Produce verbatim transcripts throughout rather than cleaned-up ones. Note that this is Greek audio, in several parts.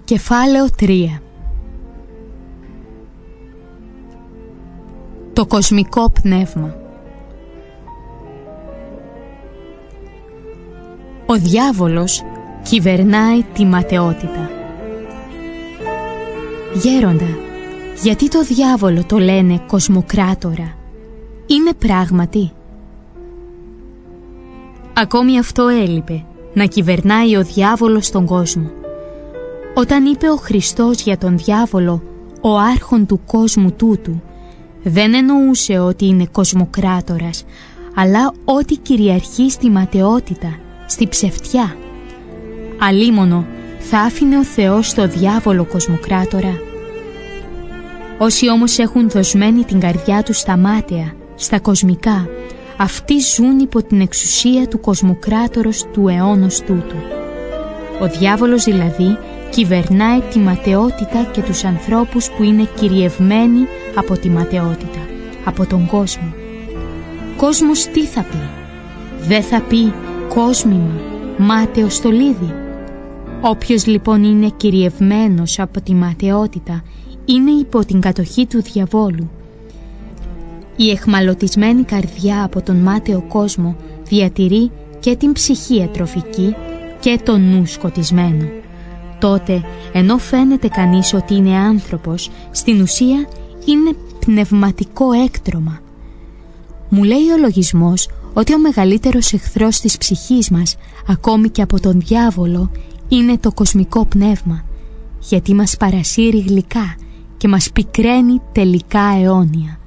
Κεφάλαιο τρία. Το κοσμικό πνεύμα. Ο διάβολος κυβερνάει τη ματαιότητα. Γέροντα, γιατί το διάβολο το λένε κοσμοκράτορα? Είναι πράγματι? Ακόμη αυτό έλειπε, να κυβερνάει ο διάβολος τον κόσμο. Όταν είπε ο Χριστός για τον διάβολο ο άρχον του κόσμου τούτου, δεν εννοούσε ότι είναι κοσμοκράτορας, αλλά ότι κυριαρχεί στη ματαιότητα, στη ψευτιά. Αλίμονο θα άφηνε ο Θεός το διάβολο κοσμοκράτορα? Όσοι όμως έχουν δοσμένη την καρδιά τους στα μάταια, στα κοσμικά, αυτοί ζουν υπό την εξουσία του κοσμοκράτορος του αιώνος τούτου. Ο διάβολος δηλαδή κυβερνάει τη ματαιότητα και τους ανθρώπους που είναι κυριευμένοι από τη ματαιότητα, από τον κόσμο. Κόσμος τι θα πει? Δεν θα πει κόσμημα, μάταιο στολίδι? Όποιος λοιπόν είναι κυριευμένος από τη ματαιότητα είναι υπό την κατοχή του διαβόλου. Η εχμαλωτισμένη καρδιά από τον μάταιο κόσμο διατηρεί και την ψυχή ατροφική και τον νου σκοτισμένο. Τότε, ενώ φαίνεται κανείς ότι είναι άνθρωπος, στην ουσία είναι πνευματικό έκτρωμα. Μου λέει ο λογισμός ότι ο μεγαλύτερος εχθρός της ψυχής μας, ακόμη και από τον διάβολο, είναι το κοσμικό πνεύμα, γιατί μας παρασύρει γλυκά και μας πικραίνει τελικά αιώνια.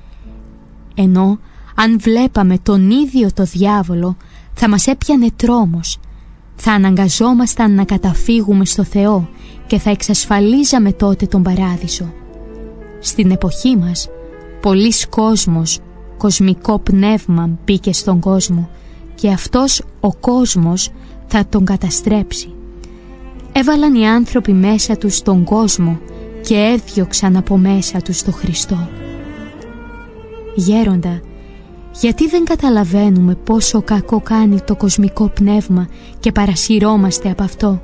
Ενώ αν βλέπαμε τον ίδιο το διάβολο, θα μας έπιανε τρόμος, θα αναγκαζόμασταν να καταφύγουμε στο Θεό και θα εξασφαλίζαμε τότε τον παράδεισο. Στην εποχή μας, πολύς κόσμος, κοσμικό πνεύμα μπήκε στον κόσμο και αυτός ο κόσμος θα τον καταστρέψει. Έβαλαν οι άνθρωποι μέσα τους τον κόσμο και έδιωξαν από μέσα τους τον Χριστό. Γέροντα, γιατί δεν καταλαβαίνουμε πόσο κακό κάνει το κοσμικό πνεύμα και παρασυρώμαστε από αυτό?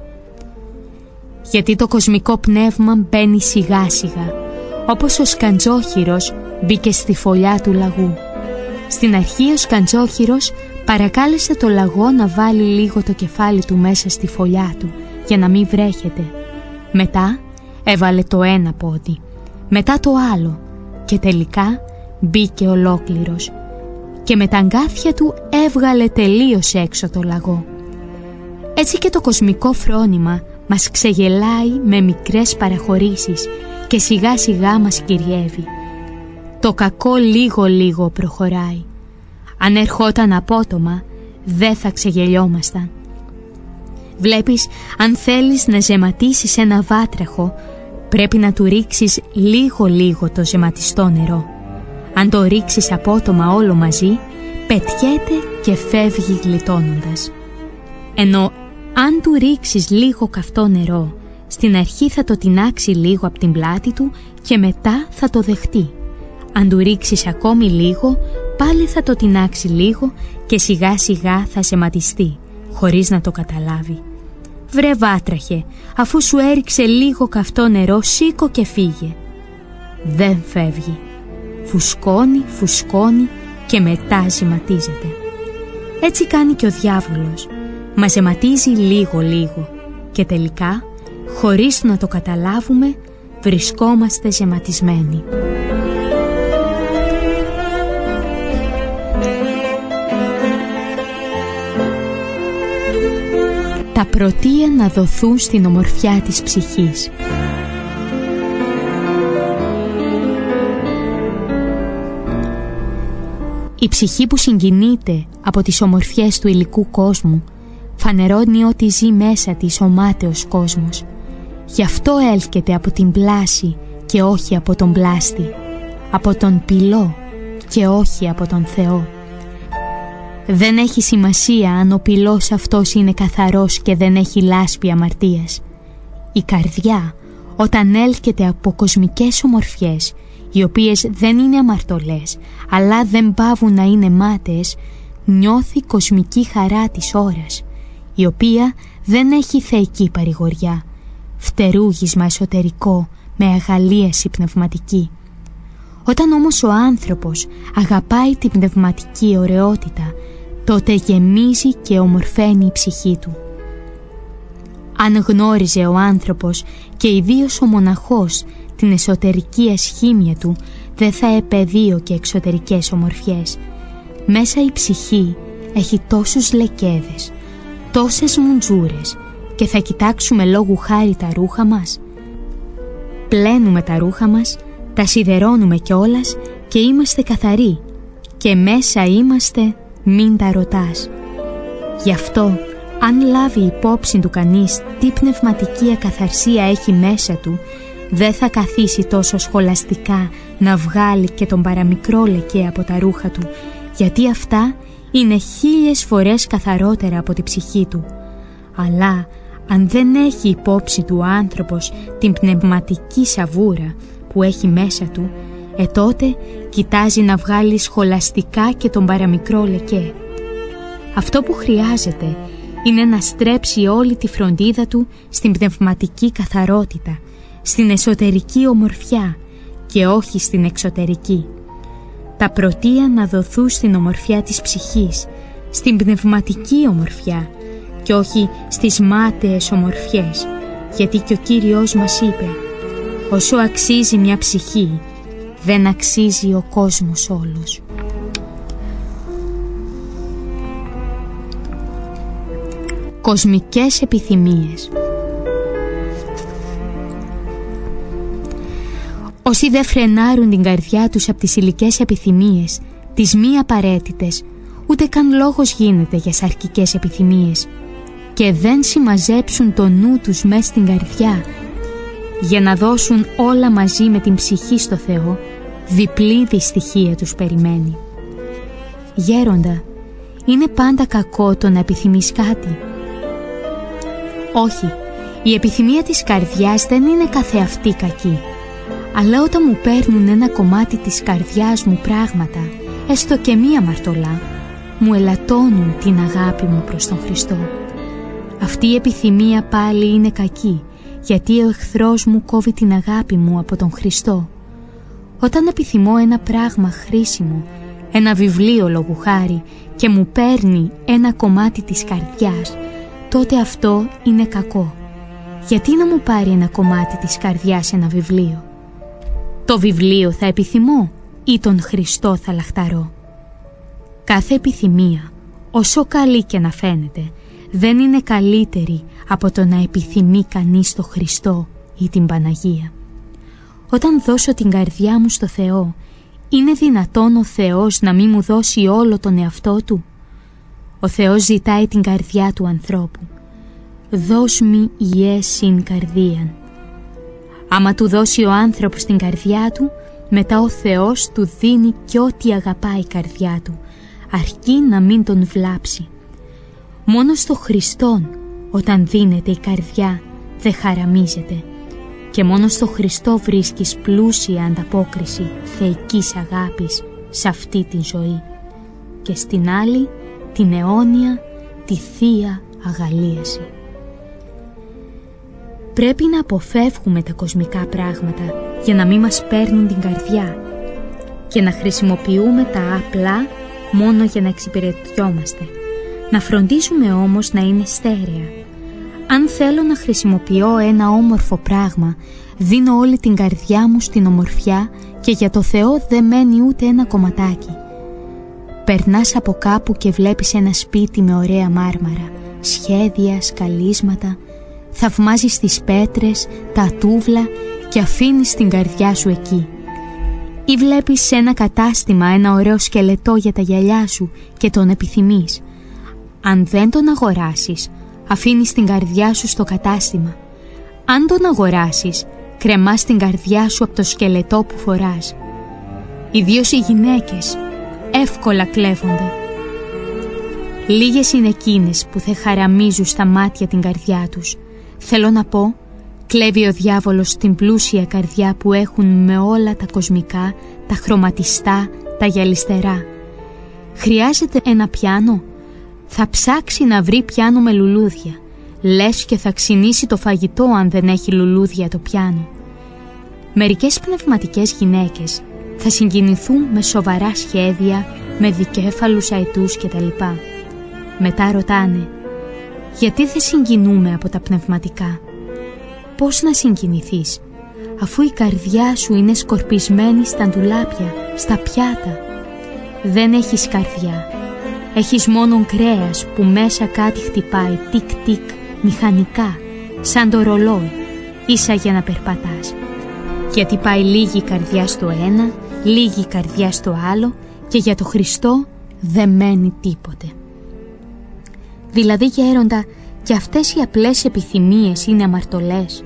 Γιατί το κοσμικό πνεύμα μπαίνει σιγά σιγά, όπως ο σκαντζόχυρος μπήκε στη φωλιά του λαγού. Στην αρχή ο σκαντζόχυρος παρακάλεσε το λαγό να βάλει λίγο το κεφάλι του μέσα στη φωλιά του για να μην βρέχεται. Μετά έβαλε το ένα πόδι, μετά το άλλο και τελικά μπήκε ολόκληρος και με τα αγκάθια του έβγαλε τελείως έξω το λαγό. Έτσι και το κοσμικό φρόνημα μας ξεγελάει με μικρές παραχωρήσεις και σιγά σιγά μας κυριεύει. Το κακό λίγο λίγο προχωράει. Αν ερχόταν απότομα, δεν θα ξεγελιόμασταν. Βλέπεις, αν θέλεις να ζεματίσεις ένα βάτραχο, πρέπει να του ρίξεις λίγο λίγο το ζεματιστό νερό. Αν το ρίξεις απότομα όλο μαζί, πετιέται και φεύγει γλιτώνοντας. Ενώ αν του ρίξεις λίγο καυτό νερό, στην αρχή θα το τινάξει λίγο από την πλάτη του και μετά θα το δεχτεί. Αν του ρίξεις ακόμη λίγο, πάλι θα το τινάξει λίγο και σιγά σιγά θα ζεματιστεί, χωρίς να το καταλάβει. Βρε βάτραχε, αφού σου έριξε λίγο καυτό νερό, σήκω και φύγε. Δεν φεύγει. Φουσκώνει, φουσκώνει και μετά ζεματίζεται. Έτσι κάνει και ο διάβολος. Μας ζεματίζει λίγο λίγο και τελικά, χωρίς να το καταλάβουμε, βρισκόμαστε ζεματισμένοι. Τα πρωτεία να δοθούν στην ομορφιά της ψυχής. Η ψυχή που συγκινείται από τις ομορφιές του υλικού κόσμου φανερώνει ότι ζει μέσα της ο μάταιος κόσμος. Γι' αυτό έλκεται από την πλάση και όχι από τον πλάστη, από τον πυλό και όχι από τον Θεό. Δεν έχει σημασία αν ο πυλός αυτός είναι καθαρός και δεν έχει λάσπη αμαρτίας. Η καρδιά, όταν έλκεται από κοσμικές ομορφιές, οι οποίες δεν είναι αμαρτωλές, αλλά δεν πάβουν να είναι μάταιες, νιώθει κοσμική χαρά της ώρας, η οποία δεν έχει θεϊκή παρηγοριά. φτερούγισμα εσωτερικό με αγαλίαση πνευματική. Όταν όμως ο άνθρωπος αγαπάει την πνευματική ωραιότητα, τότε γεμίζει και ομορφαίνει η ψυχή του. Αν γνώριζε ο άνθρωπος και ιδίως ο μοναχός την εσωτερική ασχήμια του, δεν θα επεδίω και εξωτερικές ομορφιές. Μέσα η ψυχή έχει τόσους λεκέδες, τόσες μουντζούρες, και θα κοιτάξουμε λόγου χάρη τα ρούχα μας. Πλένουμε τα ρούχα μας, τα σιδερώνουμε κιόλας και είμαστε καθαροί, και μέσα είμαστε μην τα ρωτάς. Γι' αυτό, αν λάβει υπόψη του κανείς τι πνευματική ακαθαρσία έχει μέσα του, δεν θα καθίσει τόσο σχολαστικά να βγάλει και τον παραμικρό λεκέ από τα ρούχα του, γιατί αυτά είναι χίλιες φορές καθαρότερα από τη ψυχή του. Αλλά αν δεν έχει υπόψη του ο άνθρωπος την πνευματική σαβούρα που έχει μέσα του, ε τότε κοιτάζει να βγάλει σχολαστικά και τον παραμικρό λεκέ. Αυτό που χρειάζεται είναι να στρέψει όλη τη φροντίδα του στην πνευματική καθαρότητα, στην εσωτερική ομορφιά και όχι στην εξωτερική. Τα πρωτεία να δοθούν στην ομορφιά της ψυχής, στην πνευματική ομορφιά και όχι στις μάταιες ομορφιές, γιατί και ο Κύριος μας είπε: όσο αξίζει μια ψυχή, δεν αξίζει ο κόσμος όλος. Κοσμικές επιθυμίες. Όσοι δεν φρενάρουν την καρδιά τους από τις υλικές επιθυμίες, τις μη απαραίτητες, ούτε καν λόγος γίνεται για σαρκικές επιθυμίες, και δεν συμμαζέψουν το νου τους μες στην καρδιά για να δώσουν όλα μαζί με την ψυχή στο Θεό, διπλή δυστυχία τους περιμένει. Γέροντα, είναι πάντα κακό το να επιθυμείς κάτι? Όχι, η επιθυμία της καρδιάς δεν είναι καθεαυτή κακή, αλλά όταν μου παίρνουν ένα κομμάτι της καρδιάς μου πράγματα, έστω και μία μαρτωλά, μου ελαττώνουν την αγάπη μου προς τον Χριστό. Αυτή η επιθυμία πάλι είναι κακή, γιατί ο εχθρός μου κόβει την αγάπη μου από τον Χριστό. Όταν επιθυμώ ένα πράγμα χρήσιμο, ένα βιβλίο λόγου χάρη, και μου παίρνει ένα κομμάτι της καρδιάς, τότε αυτό είναι κακό. Γιατί να μου πάρει ένα κομμάτι της καρδιάς ένα βιβλίο? Το βιβλίο θα επιθυμώ ή τον Χριστό θα λαχταρώ? Κάθε επιθυμία, όσο καλή και να φαίνεται, δεν είναι καλύτερη από το να επιθυμεί κανείς το Χριστό ή την Παναγία. Όταν δώσω την καρδιά μου στο Θεό, είναι δυνατόν ο Θεός να μην μου δώσει όλο τον εαυτό Του? Ο Θεός ζητάει την καρδιά του ανθρώπου. «Δώσ' μη ιέσιν καρδίαν». Άμα του δώσει ο άνθρωπος την καρδιά του, μετά ο Θεός του δίνει κι ό,τι αγαπάει η καρδιά του, αρκεί να μην τον βλάψει. Μόνο στο Χριστόν, όταν δίνεται η καρδιά, δεν χαραμίζεται, και μόνο στο Χριστό βρίσκεις πλούσια ανταπόκριση θεϊκής αγάπης σε αυτή την ζωή, και στην άλλη την αιώνια, τη θεία αγαλίαση. Πρέπει να αποφεύγουμε τα κοσμικά πράγματα για να μην μας παίρνουν την καρδιά και να χρησιμοποιούμε τα απλά μόνο για να εξυπηρετιόμαστε. Να φροντίζουμε όμως να είναι στέρεα. Αν θέλω να χρησιμοποιώ ένα όμορφο πράγμα, δίνω όλη την καρδιά μου στην ομορφιά και για το Θεό δεν μένει ούτε ένα κομματάκι. Περνάς από κάπου και βλέπεις ένα σπίτι με ωραία μάρμαρα, σχέδια, σκαλίσματα, θαυμάζεις τις πέτρες, τα τούβλα και αφήνεις την καρδιά σου εκεί. Ή βλέπεις σε ένα κατάστημα ένα ωραίο σκελετό για τα γυαλιά σου και τον επιθυμείς. Αν δεν τον αγοράσεις, αφήνεις την καρδιά σου στο κατάστημα. Αν τον αγοράσεις, κρεμάς την καρδιά σου από το σκελετό που φοράς. Ιδίως οι γυναίκες εύκολα κλέβονται. Λίγες είναι εκείνες που δεν χαραμίζουν στα μάτια την καρδιά τους. Θέλω να πω, κλέβει ο διάβολος την πλούσια καρδιά που έχουν με όλα τα κοσμικά, τα χρωματιστά, τα γυαλιστερά. Χρειάζεται ένα πιάνο? Θα ψάξει να βρει πιάνο με λουλούδια. λες και θα ξυνήσει το φαγητό αν δεν έχει λουλούδια το πιάνο. Μερικές πνευματικές γυναίκες θα συγκινηθούν με σοβαρά σχέδια, με δικέφαλους αετούς κτλ. Μετά ρωτάνε, γιατί δεν συγκινούμε από τα πνευματικά? Πώς να συγκινηθείς, αφού η καρδιά σου είναι σκορπισμένη στα ντουλάπια, στα πιάτα? Δεν έχεις καρδιά, έχεις μόνον κρέας που μέσα κάτι χτυπάει τικ-τικ, μηχανικά, σαν το ρολόι, ίσα για να περπατάς. Γιατί πάει λίγη καρδιά στο ένα, λίγη καρδιά στο άλλο και για το Χριστό δεν μένει τίποτε. Δηλαδή, γέροντα, και αυτές οι απλές επιθυμίες είναι αμαρτωλές?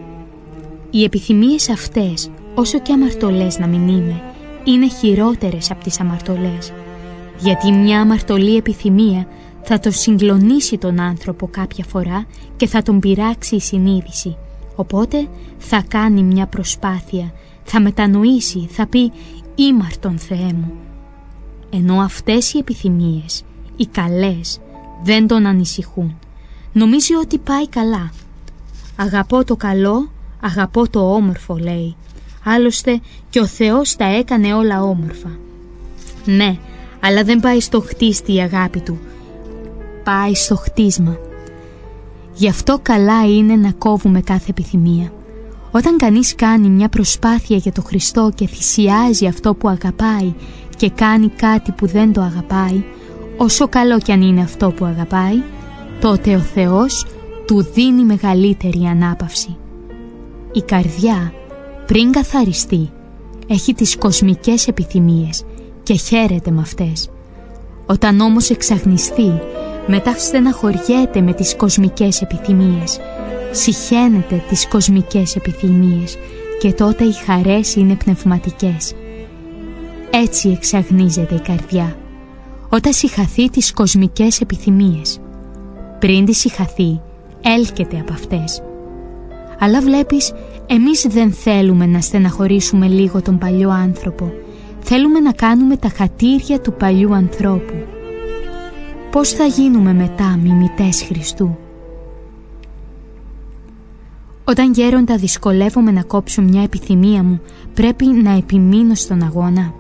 Οι επιθυμίες αυτές, όσο και αμαρτωλές να μην είναι, είναι χειρότερες από τις αμαρτωλές. Γιατί μια αμαρτωλή επιθυμία θα το συγκλονίσει τον άνθρωπο κάποια φορά και θα τον πειράξει η συνείδηση. Οπότε θα κάνει μια προσπάθεια, θα μετανοήσει, θα πει «Ήμαρτον Θεέ μου». Ενώ αυτές οι επιθυμίες, οι καλές, δεν τον ανησυχούν. Νομίζει ότι πάει καλά. Αγαπώ το καλό, αγαπώ το όμορφο, λέει. Άλλωστε και ο Θεός τα έκανε όλα όμορφα. Ναι, αλλά δεν πάει στο χτίστη η αγάπη του. Πάει στο χτίσμα. Γι' αυτό καλά είναι να κόβουμε κάθε επιθυμία. Όταν κανείς κάνει μια προσπάθεια για το Χριστό και θυσιάζει αυτό που αγαπάει και κάνει κάτι που δεν το αγαπάει, όσο καλό κι αν είναι αυτό που αγαπάει, τότε ο Θεός του δίνει μεγαλύτερη ανάπαυση. Η καρδιά, πριν καθαριστεί, έχει τις κοσμικές επιθυμίες και χαίρεται με αυτές. Όταν όμως εξαγνιστεί, μετά στεναχωριέται με τις κοσμικές επιθυμίες, συχαίνεται τις κοσμικές επιθυμίες και τότε οι χαρές είναι πνευματικές. Έτσι εξαγνίζεται η καρδιά, όταν συχαθεί τις κοσμικές επιθυμίες. Πριν τη συχαθεί, έλκεται από αυτές. Αλλά βλέπεις, εμείς δεν θέλουμε να στεναχωρήσουμε λίγο τον παλιό άνθρωπο. Θέλουμε να κάνουμε τα χατήρια του παλιού ανθρώπου. Πώς θα γίνουμε μετά μιμητές Χριστού? Όταν γέροντα δυσκολεύομαι να κόψω μια επιθυμία μου, πρέπει να επιμείνω στον αγώνα.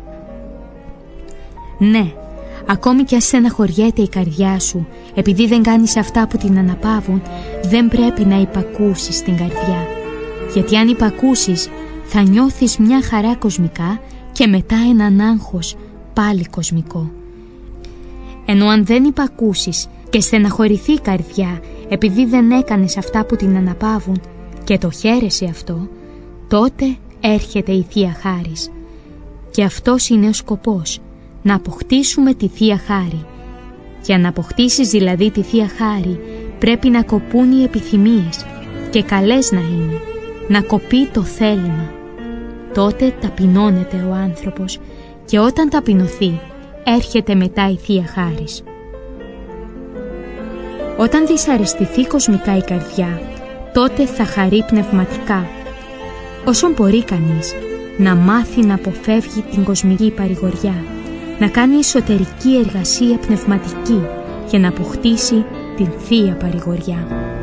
Ναι, ακόμη κι αν στεναχωριέται η καρδιά σου, επειδή δεν κάνεις αυτά που την αναπαύουν, δεν πρέπει να υπακούσεις την καρδιά. Γιατί αν υπακούσεις, θα νιώθεις μια χαρά κοσμικά και μετά έναν άγχος πάλι κοσμικό. Ενώ αν δεν υπακούσεις και στεναχωρηθεί η καρδιά επειδή δεν έκανες αυτά που την αναπαύουν και το χαίρεσαι αυτό, τότε έρχεται η Θεία Χάρις. Και αυτός είναι ο σκοπός, να αποκτήσουμε τη Θεία Χάρη. Για να αποκτήσεις δηλαδή τη Θεία Χάρη, πρέπει να κοπούν οι επιθυμίες και καλές να είναι, να κοπεί το θέλημα. Τότε ταπεινώνεται ο άνθρωπος και όταν ταπεινωθεί, έρχεται μετά η Θεία Χάρις. Όταν δυσαρεστηθεί κοσμικά η καρδιά, τότε θα χαρεί πνευματικά. Όσον μπορεί κανείς να μάθει να αποφεύγει την κοσμική παρηγοριά, να κάνει εσωτερική εργασία πνευματική για να αποκτήσει την Θεία Παρηγοριά.